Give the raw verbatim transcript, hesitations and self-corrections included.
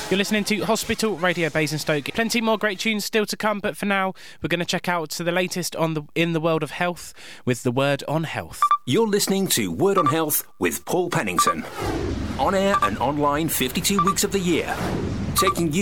You're listening to Hospital Radio Basingstoke. Plenty more great tunes still to come, but for now, we're going to check out to the latest on the in the world of health with the Word on Health. You're listening to Word on Health with Paul Pennington. On air and online fifty-two weeks of the year, taking you